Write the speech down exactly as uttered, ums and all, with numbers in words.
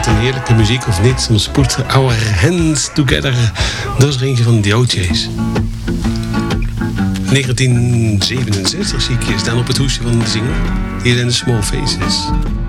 het een heerlijke muziek of niet? Soms put our hands together. Dat is er eentje van de O J's. negentien zevenenzestig zie ik hier staan op het hoesje van de single. Hier zijn de Small Faces.